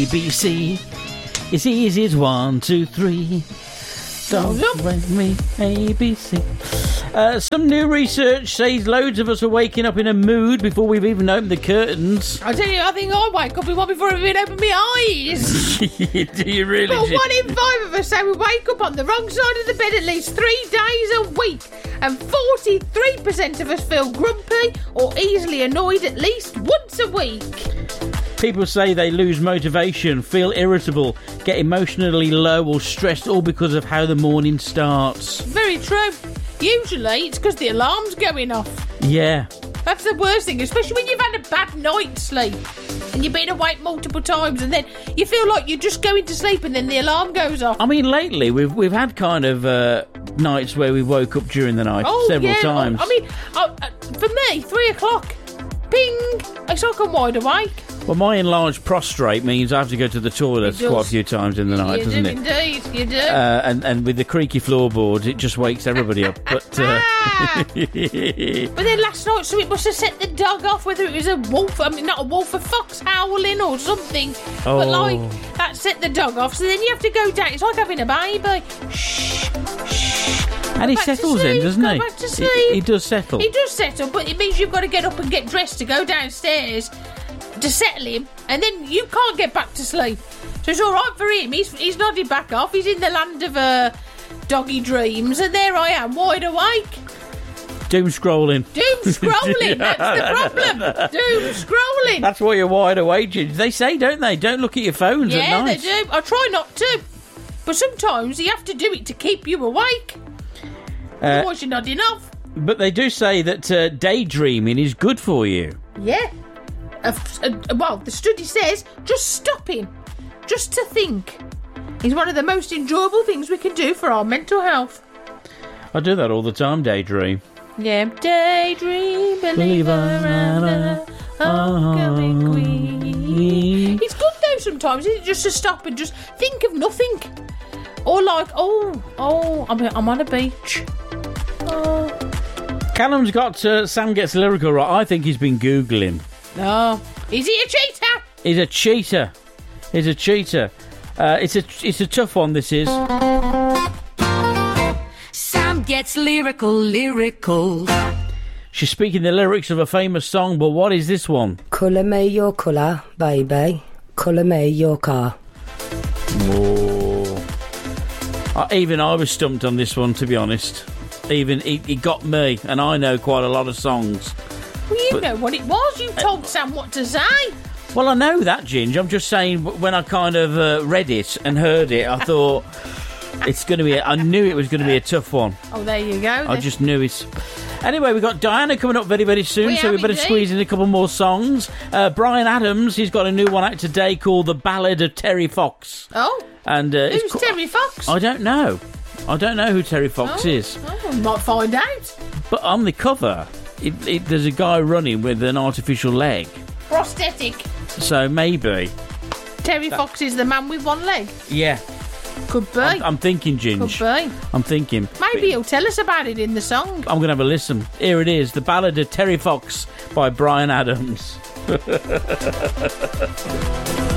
ABC. It's easy as 1, 2, 3. Don't wake me, ABC. Some new research says loads of us are waking up in a mood before we've even opened the curtains. I tell you, I think I wake up in one before I've even opened my eyes. Do you really? But 1 in 5 of us say we wake up on the wrong side of the bed at least 3 days a week. And 43% of us feel grumpy or easily annoyed at least once a week. People say they lose motivation, feel irritable, get emotionally low or stressed, all because of how the morning starts. Very true. Usually it's because the alarm's going off. Yeah. That's the worst thing, especially when you've had a bad night's sleep and you've been awake multiple times and then you feel like you're just going to sleep and then the alarm goes off. I mean, lately we've had kind of nights where we woke up during the night several times. I mean, for me, 3 o'clock, ping, it's like I'm wide awake. Well, my enlarged prostrate means I have to go to the toilet quite a few times in the night, doesn't it? Indeed, you do. And with the creaky floorboards, it just wakes everybody up. But but then last night, so it must have set the dog off, whether it was a wolf, I mean, not a wolf, a fox howling or something. Oh. But, like, that set the dog off, so then you have to go down. It's like having a baby. Shh, shh. And he settles in, doesn't he? Back to sleep. He does settle. He does settle, but it means you've got to get up and get dressed to go downstairs to settle him, and then you can't get back to sleep. So it's all right for him. He's nodded back off. He's in the land of doggy dreams, and there I am, wide awake. Doom scrolling. Doom scrolling. That's the problem. Doom scrolling. That's why you're wide awake. They say, don't they? Don't look at your phones at night. Yeah, they do. I try not to, but sometimes you have to do it to keep you awake. Otherwise, you're nodding off. But they do say that daydreaming is good for you. Yeah. Well, the study says just stopping, just to think, is one of the most enjoyable things we can do for our mental health. I do that all the time, daydream. Yeah, daydream, believer, and a homecoming queen. It's good though sometimes, isn't it, just to stop and just think of nothing. Or like, I'm on a beach. Oh. Callum's got Sam Gets Lyrical right. I think he's been Googling. No. Is he a cheater? He's a cheater. He's a cheater. It's a tough one, this is. Sam Gets lyrical. She's speaking the lyrics of a famous song, but what is this one? Colour me your colour, baby. Colour me your car. Oh. Even I was stumped on this one, to be honest. Even he got me, and I know quite a lot of songs. Well, you know what it was. You told Sam what to say. Well, I know that, Ginge. I'm just saying, when I kind of read it and heard it, I thought it's going to be... I knew it was going to be a tough one. Oh, there you go. I just knew it. Anyway, we've got Diana coming up very, very soon, so we better squeeze in a couple more songs. Bryan Adams, he's got a new one out today called The Ballad of Terry Fox. Oh? And who's Terry Fox? I don't know. I don't know who Terry Fox is. I might find out. But on the cover, there's a guy running with an artificial leg. Prosthetic. So maybe. Terry Fox is the man with one leg? Yeah. Could be. I'm thinking, Ginge. Could be. I'm thinking. Maybe he'll tell us about it in the song. I'm going to have a listen. Here it is, The Ballad of Terry Fox by Bryan Adams.